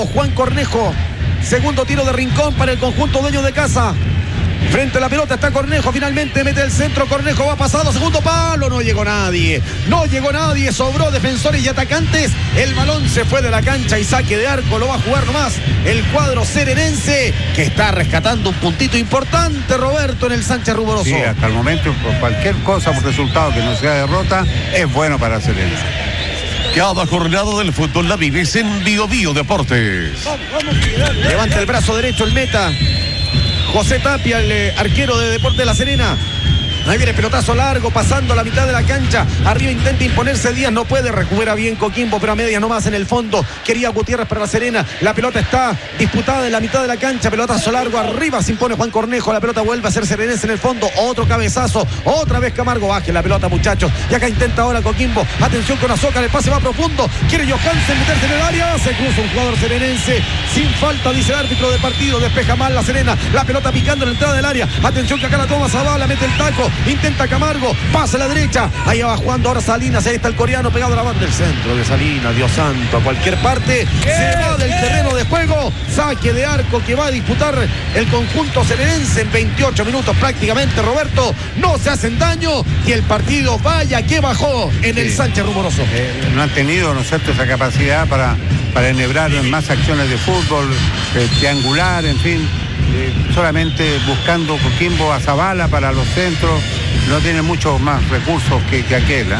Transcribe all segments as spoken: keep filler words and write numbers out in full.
o Juan Cornejo. Segundo tiro de rincón para el conjunto dueño de casa. Frente a la pelota está Cornejo, finalmente mete el centro, Cornejo va pasado, segundo palo, no llegó nadie, no llegó nadie, sobró defensores y atacantes, el balón se fue de la cancha y saque de arco, lo va a jugar nomás el cuadro serenense, que está rescatando un puntito importante, Roberto, en el Sánchez Rumoroso. Sí, hasta el momento, por cualquier cosa, por resultado que no sea derrota, es bueno para Serenense. Cada jornada del fútbol la vives en Bio Bio Deportes. Levanta el brazo derecho el meta José Tapia, el eh, arquero de Deportes de La Serena. Ahí viene pelotazo largo, pasando la mitad de la cancha. Arriba intenta imponerse Díaz, no puede. Recupera bien Coquimbo, pero a media nomás en el fondo. Quería Gutiérrez para La Serena. La pelota está disputada en la mitad de la cancha. Pelotazo largo, arriba se impone Juan Cornejo. La pelota vuelve a ser serenense en el fondo. Otro cabezazo, otra vez Camargo. Baje la pelota, muchachos. Y acá intenta ahora Coquimbo. Atención con Azócar, el pase va profundo. Quiere Johansen meterse en el área. Se cruza un jugador serenense. Sin falta, dice el árbitro de partido. Despeja mal La Serena. La pelota picando en la entrada del área. Atención que acá la toma Zavala, mete el taco. Intenta Camargo, pasa a la derecha, ahí va jugando ahora Salinas, ahí está el coreano pegado a la banda del centro de Salinas, Dios santo, a cualquier parte, se va del terreno de juego, saque de arco que va a disputar el conjunto serenense en veintiocho minutos prácticamente, Roberto, no se hacen daño y el partido vaya que bajó en sí. el Sánchez Rumoroso. Eh, no han tenido, ¿no es cierto?, esa capacidad para, para enhebrar más acciones de fútbol, eh, triangular, en fin. Eh, solamente buscando Coquimbo a Zavala para los centros, no tiene muchos más recursos que, que aquel. ¿eh?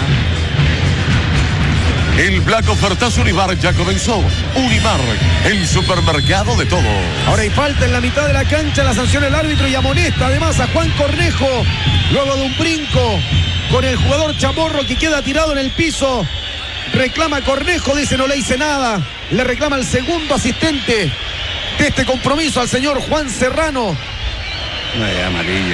El Black Ofertazo Unimar ya comenzó. Unimar, el supermercado de todo. Ahora hay falta en la mitad de la cancha, la sanción el árbitro y amonesta además a Juan Cornejo, luego de un brinco con el jugador Chamorro que queda tirado en el piso. Reclama Cornejo, dice no le hice nada, le reclama el segundo asistente de este compromiso al señor Juan Serrano. No es amarilla.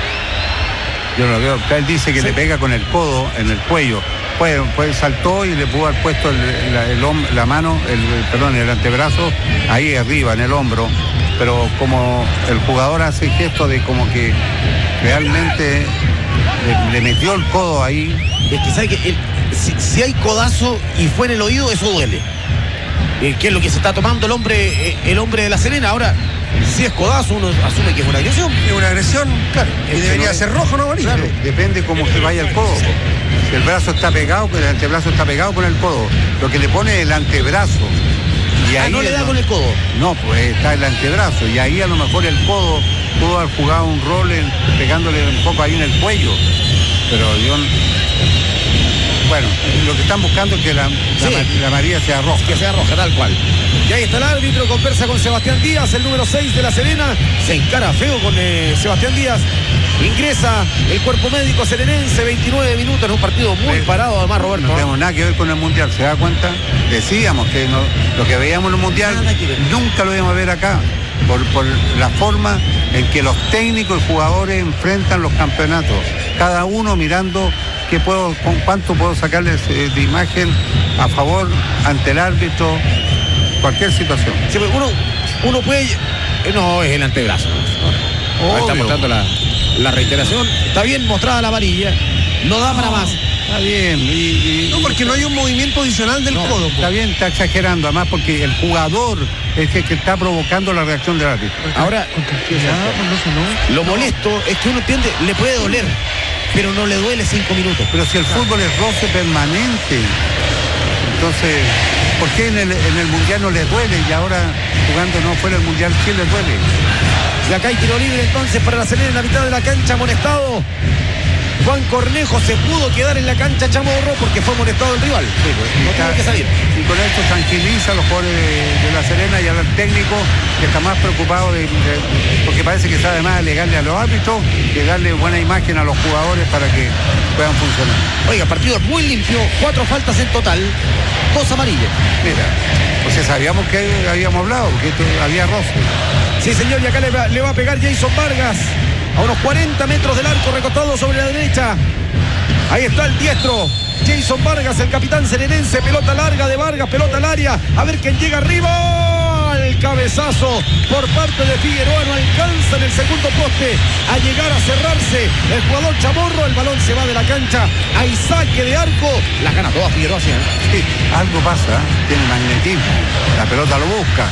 Yo lo veo, él dice que sí. Le pega con el codo en el cuello. Pues, pues saltó y le pudo haber puesto el, la, el, la mano, el, perdón, el antebrazo ahí arriba, en el hombro. Pero como el jugador hace gesto de como que realmente le, le metió el codo ahí. Es que sabe que el, si, si hay codazo y fue en el oído, eso duele. ¿Qué es lo que se está tomando el hombre el hombre de La Serena? Ahora, si es codazo, uno asume que es una agresión. Es una agresión, claro. Y debería no ser rojo, no amarillo. Claro, depende cómo se vaya el codo. Si el brazo está pegado, el antebrazo está pegado con el codo. Lo que le pone es el antebrazo. Y ahí ah, no le da no, con el codo. No, pues está el antebrazo. Y ahí a lo mejor el codo pudo haber jugado un rol en, pegándole un poco ahí en el cuello. Pero yo... Bueno, lo que están buscando es que la, sí. la, la María sea roja. Que sea roja, tal cual. Y ahí está el árbitro, conversa con Sebastián Díaz, el número seis de La Serena. Se encara feo con eh, Sebastián Díaz. Ingresa el cuerpo médico serenense, veintinueve minutos en un partido muy sí. parado, además, Roberto. No tenemos nada que ver con el Mundial, ¿se da cuenta? Decíamos que no, lo que veíamos en el Mundial nunca lo íbamos a ver acá. Por, por la forma en que los técnicos y jugadores enfrentan los campeonatos. Cada uno mirando qué puedo, con cuánto puedo sacarles eh, de imagen a favor ante el árbitro, cualquier situación. Sí, uno, uno puede... No, es el antebrazo. Ahí está mostrando la, la reiteración. Está bien mostrada la varilla. No da para más. Está bien. Y, y, no, porque no hay un movimiento adicional del no, codo. Está bien, está exagerando, además porque el jugador es el que está provocando la reacción del árbitro. Ahora, lo molesto es que uno entiende, le puede doler, pero no le duele cinco minutos. Pero si el fútbol es roce permanente, entonces, ¿por qué en el, en el Mundial no le duele y ahora jugando no fuera el Mundial sí le duele? Y acá hay tiro libre entonces para La Serena en la mitad de la cancha, amonestado Juan Cornejo. Se pudo quedar en la cancha Chamorro porque fue amonestado el rival. Sí, pues, no está, tuvo que salir. Y con esto tranquiliza a los jugadores de, de La Serena y al técnico, que está más preocupado de, de, porque parece que sabe más alegarle a los árbitros que darle buena imagen a los jugadores para que puedan funcionar. Oiga, partido muy limpio, cuatro faltas en total, dos amarillas. Mira, pues sabíamos que habíamos hablado, que esto había roce. Sí, señor, y acá le va, le va a pegar Jason Vargas a unos cuarenta metros del arco, recostado sobre la derecha. Ahí está el diestro Jason Vargas, el capitán serenense. Pelota larga de Vargas, pelota al área, a ver quién llega arriba. El cabezazo por parte de Figueroa, no alcanza en el segundo poste a llegar a cerrarse el jugador Chamorro. El balón se va de la cancha, hay saque de arco. La gana toda Figueroa. Sí, algo pasa, ¿eh? Tiene magnetismo, la pelota lo busca.